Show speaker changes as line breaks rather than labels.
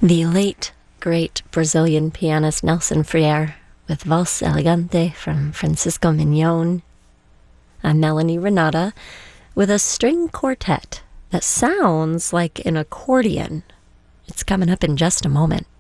The late, great Brazilian pianist Nelson Freire with Valse Elegante from Francisco Mignon. I'm Melanie Renata with a string quartet that sounds like an accordion. It's coming up in just a moment.